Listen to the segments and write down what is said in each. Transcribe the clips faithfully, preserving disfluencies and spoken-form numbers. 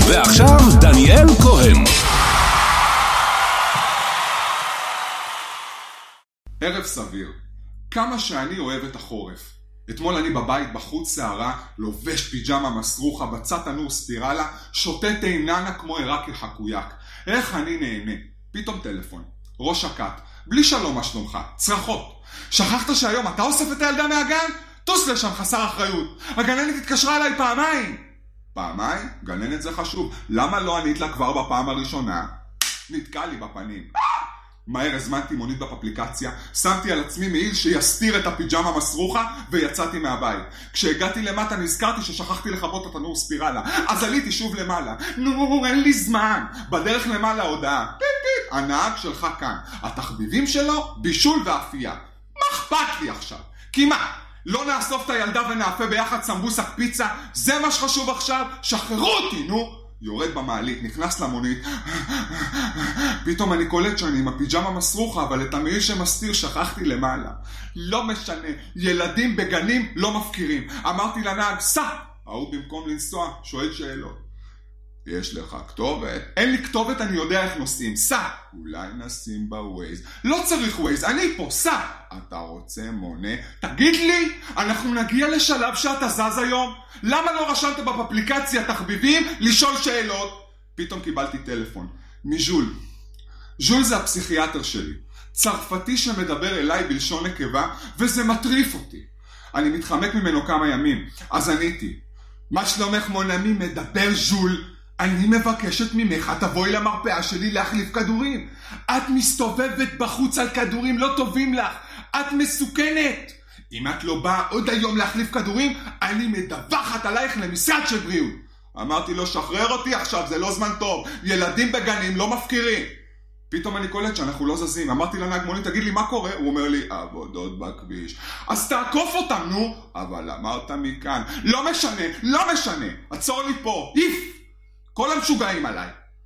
ועכשיו דניאל כהן. ערב סביר. כמה שאני אוהב את החורף. אתמול אני בבית בחוץ שערה, לובש פיג'מה מסרוחה, בצד תנור ספירלה, שותה תאיננה כמו עיראקי חקויק. איך אני נהנה. פתאום טלפון. ראש הקט. בלי שלום מה שלומך. צרחות. שכחת שהיום אתה אוסף את הילדה מהגן? טוס לשם חסר אחריות. הגננת התקשרה אליי פעמיים. פעמיים? גננת זה חשוב. למה לא ענית לה כבר בפעם הראשונה? נתקע לי בפנים. מהר הזמנתי מונית באפליקציה, שמתי על עצמי מעיל שיסתיר את הפיג'מה מסרוחה ויצאתי מהבית. כשהגעתי למטה נזכרתי ששכחתי לכבות את התנור ספירלה, אז עליתי שוב למעלה. נו, אין לי זמן. בדרך למעלה הודעה. הנהג שלך כאן. התחביבים שלו, בישול ואפייה. מה אכפת לי עכשיו? כי מה? לא נאסוף את הילדה ונאפה ביחד סמבוסק פיצה? זה מה שחשוב עכשיו? שחררו אותי, נו! יורד במעלית, נכנס למונית. פתאום אני קולט שאני עם הפיג'מה מסרוחה, אבל את המעיל שמסתיר שכחתי למעלה. לא משנה, ילדים בגנים לא מפקירים. אמרתי לנהג, סע! ההוא במקום לנסוע, שואל שאלות. יש לך כתובת? אין לי כתובת, אני יודע איך נוסעים. סע! אולי נשים בווייז. לא צריך ווייז, אני פה, סע! אתה רוצה מונה? תגיד לי, אנחנו נגיע לשלב שאתה זז היום? למה לא רשמת באפליקציה תחביבים לשאול שאלות? פתאום קיבלתי טלפון מז'ול. ז'ול זה הפסיכיאטר שלי. צרפתי שמדבר אליי בלשון נקבה, וזה מטריף אותי. אני מתחמק ממנו כמה ימים. אז עניתי, מה שלומך מונמי? מדבר ז'ול. אני מבקשת ממך, תבואי למרפאה שלי להחליף כדורים. את מסתובבת בחוץ על כדורים לא טובים לך. את מסוכנת. אם את לא באה עוד היום להחליף כדורים, אני מדווחת עלייך למשרד של בריאות. אמרתי לו, שחרר אותי עכשיו, זה לא זמן טוב. ילדים בגנים לא מפקירים. פתאום אני קולט שאנחנו לא זזים. אמרתי לנהג מונית, תגיד לי מה קורה? הוא אומר לי, עבודות בכביש. אז תעקוף אותם, נו. אבל אמרת מכאן. לא משנה, לא משנה. עצור לי פה. איף. כל המשוגעים עליי.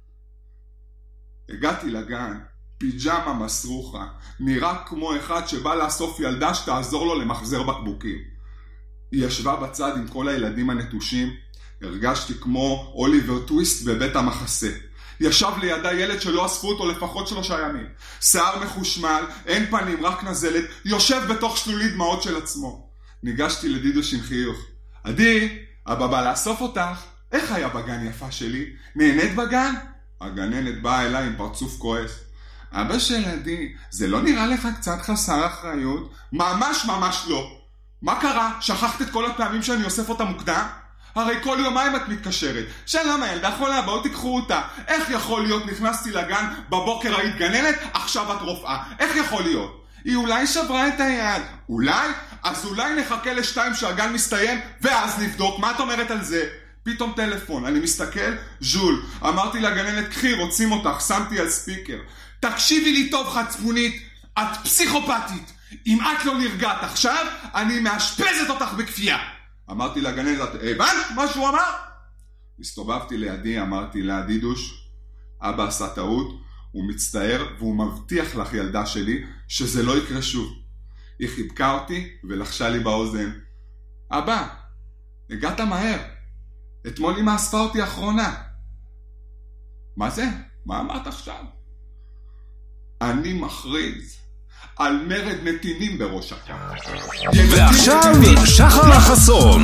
הגעתי לגן, פיג'מה מסרוחה, נראה כמו אחד שבא לאסוף ילדה שתעזור לו למחזר בקבוקים. היא ישבה בצד עם כל הילדים הנטושים, הרגשתי כמו אוליבר טוויסט בבית המחסה. ישב לידה ילד שלא אספו אותו לפחות שלושה ימים. שיער מחושמל, אין פנים, רק נזלת, יושב בתוך שלולית דמעות של עצמו. ניגשתי לדידוש עם חיוך. עדי, אבא בא לאסוף אותך. איך היה בגן יפה שלי? נהנית בגן? הגננת באה אליי עם פרצוף כועס. אבא של עדי, זה לא נראה לך קצת חסר אחריות? ממש ממש לא. מה קרה? שכחת את כל הפעמים שאני אוסף אותה מוקדם? הרי כל יומיים את מתקשרת. שלום הילדה חולה, בואו תיקחו אותה. איך יכול להיות? נכנסתי לגן, בבוקר היית גננת, עכשיו את רופאה. איך יכול להיות? היא אולי שברה את היד. אולי? אז אולי נחכה לשתיים שהגן מסתיים, ואז נבדוק. מה את אומרת על זה? פתאום טלפון, אני מסתכל, ז'ול. אמרתי לגננת, קחי, רוצים אותך, שמתי על ספיקר. תקשיבי לי טוב חצפונית, את פסיכופתית. אם את לא נרגעת עכשיו, אני מאשפזת אותך בכפייה. אמרתי לגננת, הבנת מה שהוא אמר? הסתובבתי לידי, אמרתי לה, דידוש, אבא עשה טעות, הוא מצטער והוא מבטיח לך ילדה שלי שזה לא יקרה שוב. היא חיבקה אותי ולחשה לי באוזן. אבא, הגעת מהר. אתמול אמא אספה אותי אחרונה. מה זה? מה אמרת עכשיו? אני מכריז על מרד נתינים בראש הקו. ועכשיו שחר החסון.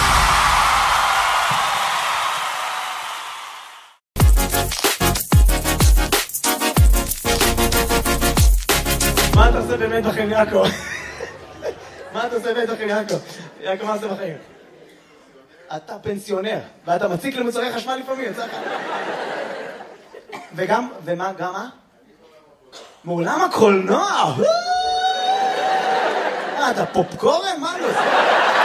מה אתה עושה באמת בחיים, יעקב? מה אתה עושה באמת בחיים, יעקב? יעקב, מה עושה בחיים? אתה פנסיונר, ואתה מציק למוצרי חשמל לפעמים, יצא לך. וגם, ומה, גם מה? מעולם הקולנוע! מה, אתה פופקורן? מה לא עושה?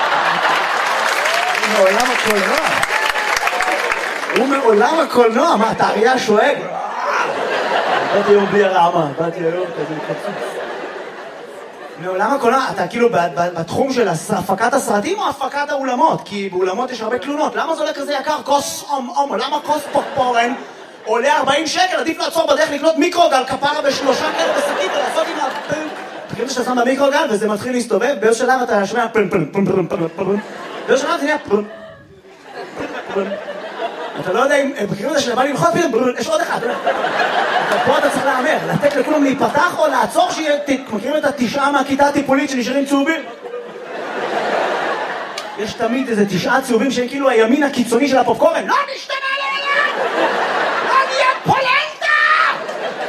מעולם הקולנוע. הוא מעולם הקולנוע, מה, אתה אריה שואג? באתי היום בלי הרעמה, באתי היום כזה קצוץ. מעולם הקולנוע, אתה כאילו בתחום של הפקת הסרטים או הפקת האולמות? כי באולמות יש הרבה תלונות. למה זה עולה כזה יקר? כוס אום אום, למה כוס פופקורן עולה ארבעים שקל? עדיף לעצור בדרך לקנות מיקרוגל כפרה בשלושה כאלה בשקית ולעשות עם הפן. תקראו שאתה שם במיקרוגל וזה מתחיל להסתובב, באיזו שלב אתה שומע פן פן פן פן פן פן פן. באיזו שלב זה נהיה פן פן פן. אתה לא יודע אם... בקריאות הזה שבא ללחוץ פתאום, יש עוד אחד. פה אתה צריך להאמר, לתת לכולם להיפתח או לעצור שיהיה... מכירים את התשעה מהכיתה הטיפולית שנשארים צהובים? יש תמיד איזה תשעה צהובים שהם כאילו הימין הקיצוני של הפופקורן. לא נשתנה לעולם! לא נהיה פולנטה!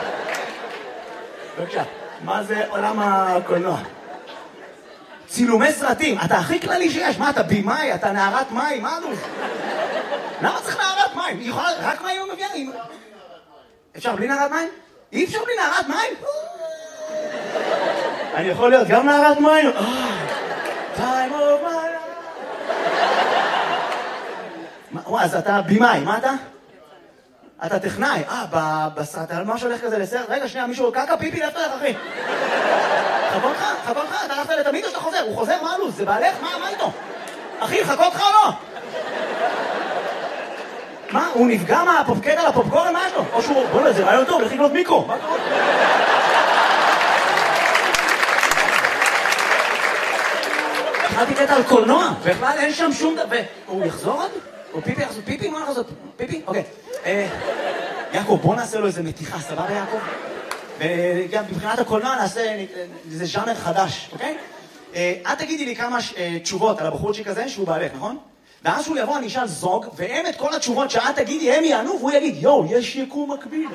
בבקשה, מה זה עולם הקולנוע? צילומי סרטים, אתה הכי כללי שיש. מה, אתה בימאי? אתה נערת מים? מה נו? למה צריך נערת מים? היא יכולה... רק מים הוא מביאה? אפשר בלי נערת מים? אי אפשר בלי נערת מים? אני יכול להיות גם נערת מים? time of my life. אז אתה בימאי, מה אתה? אתה טכנאי. אה, בסרט, על מה שהולך כזה לסרט? רגע, שנייה, מישהו קקה פיפי לפתח, אחי. חכו לך, חכו לך, אתה הלכת לתמיד או שאתה חוזר? הוא חוזר, מה הלו"ז? זה בעלך? מה איתו? אחי, חכו לך או לא? מה? הוא נפגע מהפופקט על הפופקורן? מה יש לו? או שהוא... בוא נה, זה רעיון טוב, לכי לקנות מיקרו. מה קורה? התחלתי קטע על קולנוע, בכלל אין שם שום דבר. הוא יחזור עוד? או פיפי יחזור? פיפי? מה יחזור? פיפי? אוקיי. יעקב, בוא נעשה לו איזה מתיחה, סבבה יעקב? וגם מבחינת הקולנוע נעשה איזה ז'אנר חדש, אוקיי? את תגידי לי כמה תשובות על הבחורצ'יק הזה שהוא בעלך, נכון? ואז שהוא יבוא, אני אשאל זוג, והם את כל התשובות שאת תגידי, הם יענו, והוא יגיד, יואו, יש יקום מקביל.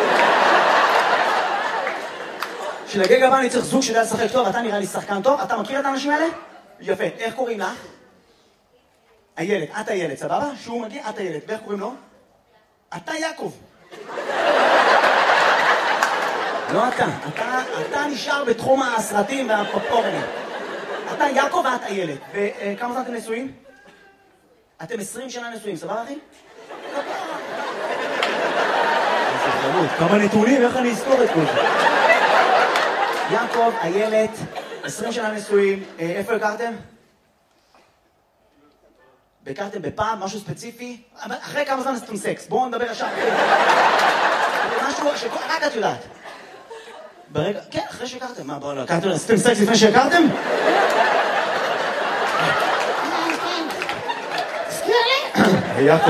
שלגג הבא אני צריך זוג שיודע לשחק טוב, אתה נראה לי שחקן טוב, אתה מכיר את האנשים האלה? יפה, איך קוראים לך? הילד, את הילד, סבבה? שהוא מגיע, את הילד, ואיך קוראים לו? אתה יעקב. לא אתה, אתה, אתה נשאר בתחום הסרטים והפופקורנים. אתה יעקב ואת הילד. וכמה זמן אתם נשואים? אתם עשרים שנה נשואים, סבבה אחי? כמה נתונים, איך אני אזכור את כל זה? יעקב, הילד, עשרים שנה נשואים, איפה הכרתם? הכרתם בפעם, משהו ספציפי? אחרי כמה זמן עשיתם סקס? בואו נדבר ישר. משהו שרק את יודעת. ברגע, כן, אחרי שהכרתם. מה, בואו לא, הכרתם, עשיתם סקס לפני שהכרתם? תזכיר לי? יעקב.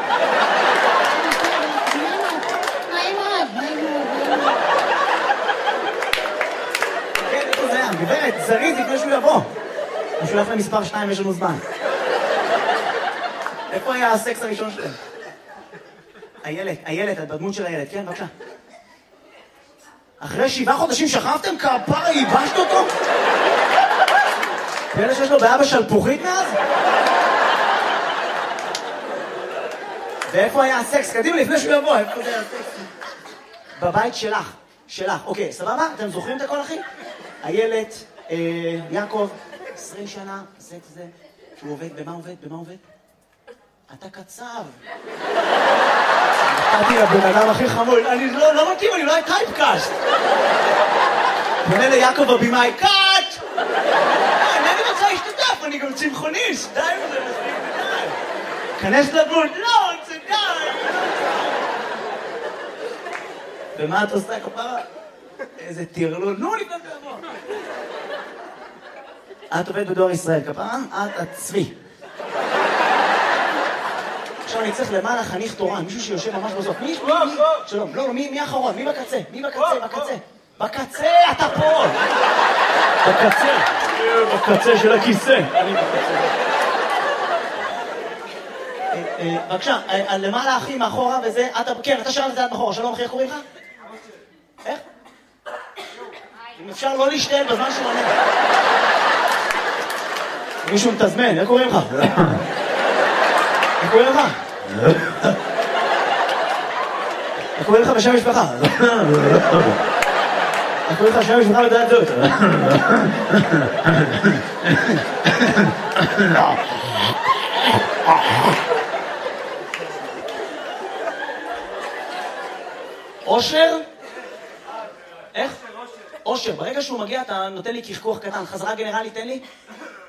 נעים מאוד, נעים מאוד. כן, איפה זה היה? גברת, זריז לפני שהוא יבוא. הוא שולח למספר שתיים, יש לנו זמן. איפה היה הסקס הראשון שלהם? הילד, הילד, את בדמות של הילד, כן, בבקשה. אחרי שבעה חודשים שכבתם, כפרה, ייבשת אותו? פלא שיש לו בעיה בשלפוחית מאז? ואיפה היה הסקס? קדימה, לפני שהוא יבוא, איפה זה היה הסקס? בבית שלך, שלך, אוקיי, סבבה? אתם זוכרים את הכל, אחי? הילד, יעקב, עשרים שנה, הסקס זה, שהוא עובד, במה עובד? במה עובד? אתה קצב. נתתי לבן אדם הכי חמוד, אני לא מתאים, אני אולי טייפקאסט. פונה ליעקב הבימאי, קאט! אינני רוצה להשתתף, אני גם צמחוניסט, די וזה מספיק ודי. כנס לדמות, לא, זה די. ומה את עושה כפרה? איזה טרלול, נו לפני תבוא. את עובדת בדואר ישראל, כפרה? את הצבי. עכשיו אני צריך למעלה חניך תורן, מישהו שיושב ממש בסוף. מי? שלום, לא, לא, מי אחרון? מי בקצה? מי בקצה? בקצה. בקצה, אתה פה! בקצה. בקצה של הכיסא. אני בקצה. בבקשה, למעלה אחי מאחורה וזה, כן, אתה שאלת את זה עד מאחורה. שלום אחי, איך קוראים לך? איך? אם אפשר לא להשתעל בזמן שהוא עונה. מישהו מתזמן, איך קוראים לך? איך קוראים לך? איך קוראים לך בשם משפחה? איך קוראים לך בשם משפחה לדעת זאת? אושר? איך? אושר. ברגע שהוא מגיע אתה נותן לי כחכוח קטן. חזרה גנרלית, תן לי.